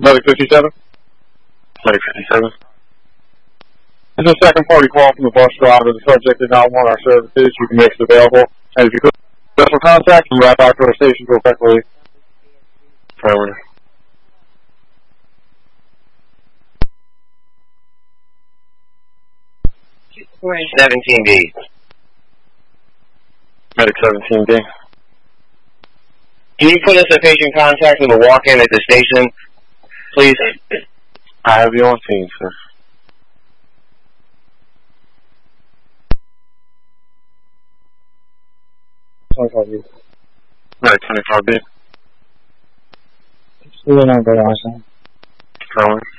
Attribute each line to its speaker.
Speaker 1: Medic 57? Medic 57. This is a second party call from the bus driver. The subject did not want our services. You can make it available. And if you could special contact, you wrap out to our station real quickly. Forward.
Speaker 2: Right. 17D.
Speaker 1: Medic 17D.
Speaker 2: Can you put us a patient contact with a walk-in at the station, please?
Speaker 1: I have you on scene, sir. Medic 25B.
Speaker 3: Forward.